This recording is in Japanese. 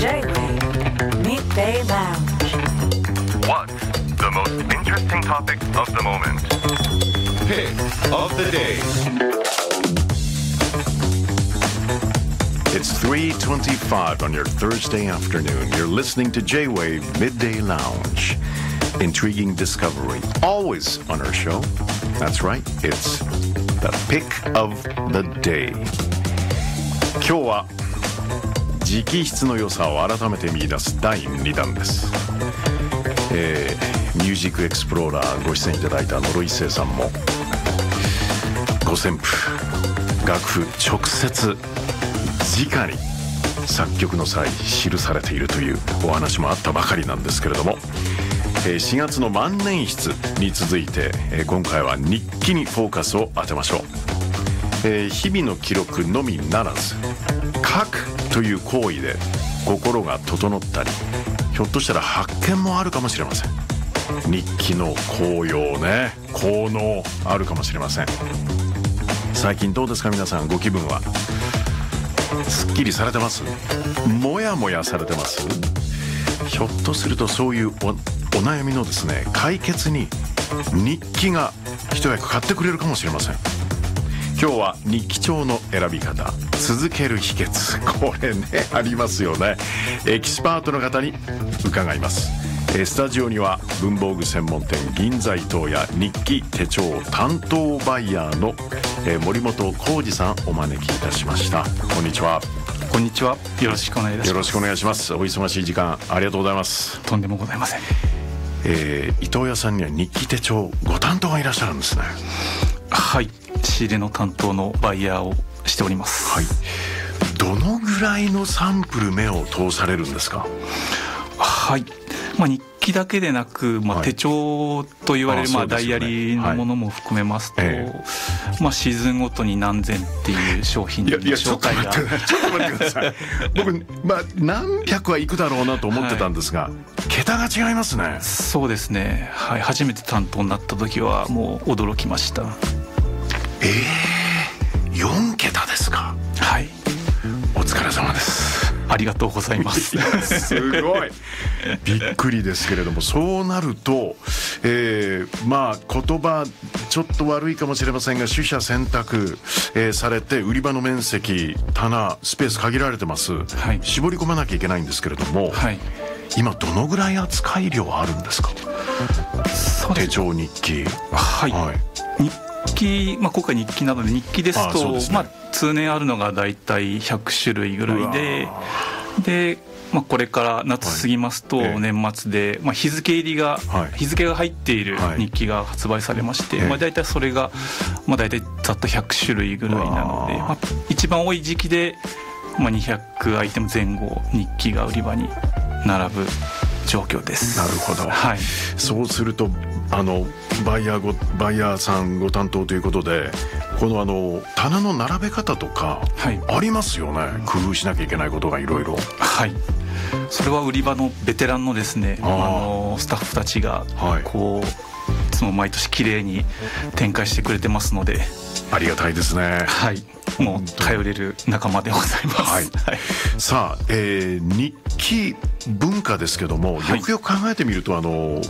J-Wave Midday Lounge. What's the most interesting topic of the moment? Pick of the day. It's 3:25 on your Thursday afternoon. You're listening to J-Wave Midday Lounge. Intriguing discovery, always on our show. That's right, it's the pick of the day. 今日は直筆の良さを改めて見出す第2弾です。ミュージックエクスプローラーご出演いただいた野呂一生さんも五線譜、楽譜直接直に作曲の際記されているというお話もあったばかりなんですけれども、4月の万年筆に続いて今回は日記にフォーカスを当てましょう。日々の記録のみならず書くという行為で心が整ったり、ひょっとしたら発見もあるかもしれません。日記の効用ね、効能あるかもしれません。最近どうですか皆さん、ご気分はすっきりされてます？もやもやされてます？ひょっとするとそういうお悩みのですね、解決に日記が一役買ってくれるかもしれません。今日は日記帳の選び方、続ける秘訣、これねありますよね。エキスパートの方に伺います。スタジオには文房具専門店銀座伊藤や日記手帳担当バイヤーの森本浩二さんお招きいたしました。こんにちは。 こんにちは。よろしくお願いいたします。 よろしくお願いします。お忙しい時間ありがとうございます。 とんでもございません。 伊藤屋さんには日記手帳ご担当がいらっしゃるんですね。 はい、仕入れの担当のバイヤーをしております。 はい。どのぐらいのサンプル目を通されるんですか？ はい、日記だけでなく、手帳と言われる、ダイアリーのものも含めますと、シーズンごとに何千っていう商品の紹介が。ちょっと待ってください。 僕、何百はいくだろうなと思ってたんですが、桁が違いますね。 そうですね、はい、初めて担当になった時はもう驚きました。 4桁ですか？ はい、 お疲れ様です。 ありがとうございます。 すごいびっくりですけれども、そうなると、言葉ちょっと悪いかもしれませんが、取捨選択、されて売り場の面積、棚、スペース限られてます、はい、絞り込まなきゃいけないんですけれども、はい、今どのぐらい扱い量あるんですか？手帳、日記。 はい、はい、日記、今回日記なので、日記ですと通年あるのがだいたい100種類ぐらいで、これから夏過ぎますと年末で、日付入りが、日付が入っている日記が発売されまして、だいたいそれが、だいたいざっと100種類ぐらいなので、一番多い時期で、200アイテム前後日記が売り場に並ぶ状況です。 なるほど、はい、そうするとバイヤーさんご担当ということで、この棚の並べ方とかありますよね、はい、工夫しなきゃいけないことがいろいろ。 はい、それは売り場のベテランのですね、スタッフたちがこう、いつも毎年綺麗に展開してくれてますので、 ありがたいですね。 はい、もう頼れる仲間でございます。はいはい、 さあ、日記文化ですけども、よくよく考えてみると